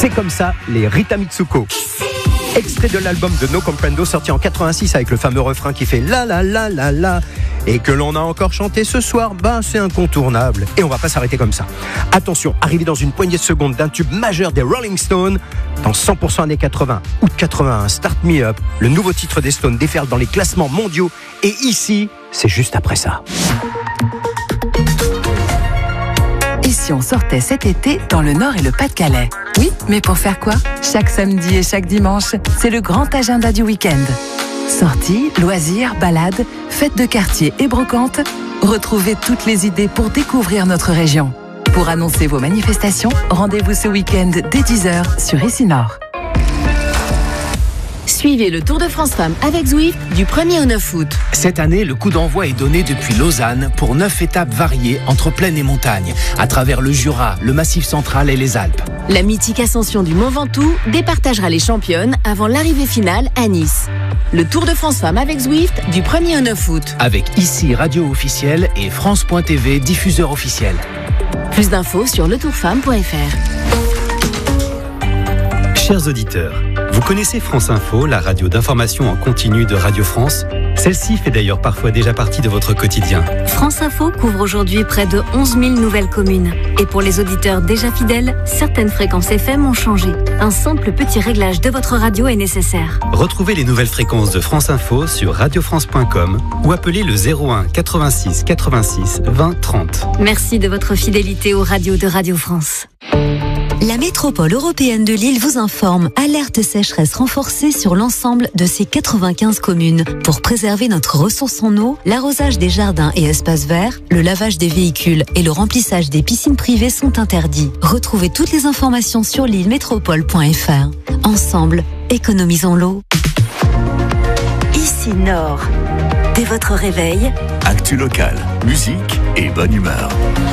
C'est comme ça, les Rita Mitsuko. Extrait de l'album de No Comprendo sorti en 86 avec le fameux refrain qui fait la la la la la et que l'on a encore chanté ce soir, c'est incontournable. Et on va pas s'arrêter comme ça. Attention, arrivé dans une poignée de secondes d'un tube majeur des Rolling Stones, dans 100% années 80, août 81, Start Me Up, le nouveau titre des Stones déferle dans les classements mondiaux et ici, c'est juste après ça. Et si on sortait cet été dans le Nord et le Pas-de-Calais? Oui, mais pour faire quoi? Chaque samedi et chaque dimanche, c'est le grand agenda du week-end. Sorties, loisirs, balades, fêtes de quartier et brocantes, retrouvez toutes les idées pour découvrir notre région. Pour annoncer vos manifestations, rendez-vous ce week-end dès 10h sur Ici Nord. Suivez le Tour de France Femmes avec Zwift du 1er au 9 août. Cette année, le coup d'envoi est donné depuis Lausanne pour 9 étapes variées entre plaine et montagne, à travers le Jura, le Massif central et les Alpes. La mythique ascension du Mont Ventoux départagera les championnes avant l'arrivée finale à Nice. Le Tour de France Femmes avec Zwift du 1er au 9 août. Avec ici radio officielle et France.tv diffuseur officiel. Plus d'infos sur letourfemme.fr. Chers auditeurs, vous connaissez France Info, la radio d'information en continu de Radio France? Celle-ci fait d'ailleurs parfois déjà partie de votre quotidien. France Info couvre aujourd'hui près de 11 000 nouvelles communes. Et pour les auditeurs déjà fidèles, certaines fréquences FM ont changé. Un simple petit réglage de votre radio est nécessaire. Retrouvez les nouvelles fréquences de France Info sur radiofrance.com ou appelez le 01 86 86 20 30. Merci de votre fidélité aux radios de Radio France. La métropole européenne de Lille vous informe. Alerte sécheresse renforcée sur l'ensemble de ses 95 communes. Pour préserver notre ressource en eau, l'arrosage des jardins et espaces verts, le lavage des véhicules et le remplissage des piscines privées sont interdits. Retrouvez toutes les informations sur lillemétropole.fr. Ensemble, économisons l'eau. Ici Nord. Dès votre réveil, actu locale, musique et bonne humeur.